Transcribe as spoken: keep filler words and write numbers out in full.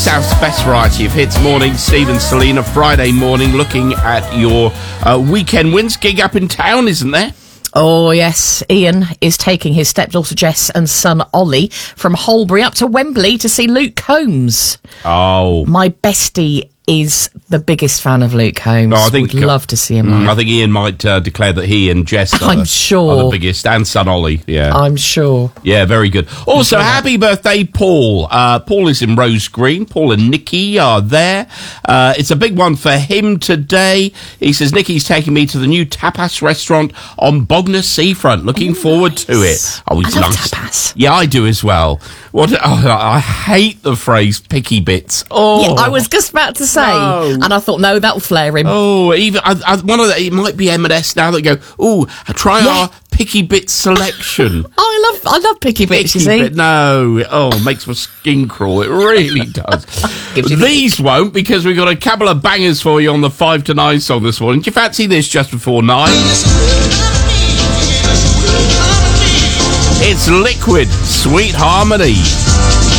South's best variety of hits morning. Steve and Selena, Friday morning, looking at your uh, weekend wins. Gig up in town, isn't there? Oh, yes. Ian is taking his stepdaughter Jess and son Ollie from Holbury up to Wembley to see Luke Combs. Oh. My bestie is the biggest fan of Luke Combs. Oh, I think, Would love to see him live. I think Ian might uh, declare that he and Jess are, I'm the, sure. are the biggest, and son Ollie. Yeah, I'm sure. Yeah, very good. Also, happy birthday, Paul. Uh, Paul is in Rose Green. Paul and Nikki are there. Uh, it's a big one for him today. He says, Nikki's taking me to the new tapas restaurant on Bognor Seafront. Looking oh, forward nice. to it. Oh, he's I love nice. tapas. Yeah, I do as well. What? Oh, I hate the phrase picky bits. Oh, Yeah, I was just about to say, No. and I thought, no, that'll flare him. Oh, even I, I, one of the, it might be M and S now that go, oh, try Yeah. our picky bits selection. Oh, I love, I love picky bits. You Picky see, bit, no, oh, it makes my skin crawl. It really does. Gives you the These won't, because we've got a couple of bangers for you on the five to nine song this morning. Do you fancy this just before nine? It's Liquid, Sweet Harmony.